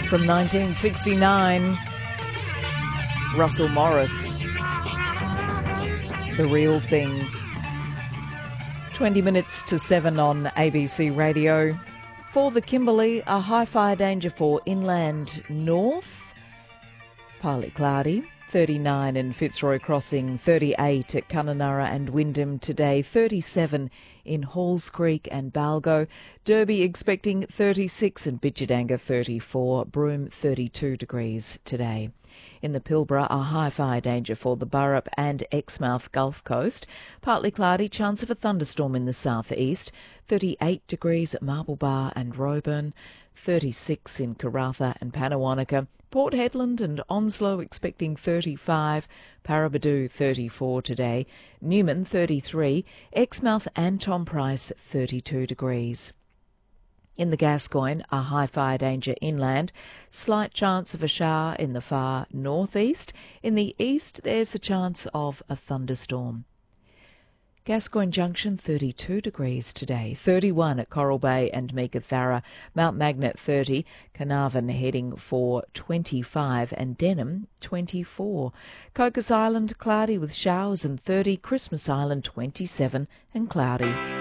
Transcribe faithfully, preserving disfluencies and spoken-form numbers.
From nineteen sixty-nine, Russell Morris, The Real Thing. twenty minutes to seven on A B C Radio. For the Kimberley, a high fire danger for inland north. Partly cloudy. thirty-nine in Fitzroy Crossing, thirty-eight at Kununurra and Wyndham today, thirty-seven in Halls Creek and Balgo. Derby expecting thirty-six and Bidjadanga thirty-four, Broome thirty-two degrees today. In the Pilbara, a high fire danger for the Burrup and Exmouth Gulf Coast. Partly cloudy, chance of a thunderstorm in the southeast. thirty-eight degrees at Marble Bar and Roebourne. thirty-six in Karratha and Pannawonica. Port Hedland and Onslow expecting thirty-five. Paraburdoo thirty-four today. Newman thirty-three. Exmouth and Tom Price thirty-two degrees. In the Gascoyne, a high fire danger inland. Slight chance of a shower in the far northeast. In the east, there's a chance of a thunderstorm. Gascoyne Junction, thirty-two degrees today, thirty-one at Coral Bay and Meekatharra, Mount Magnet thirty, Carnarvon heading for twenty-five and Denham twenty-four. Cocos Island cloudy with showers and thirty, Christmas Island twenty-seven and cloudy.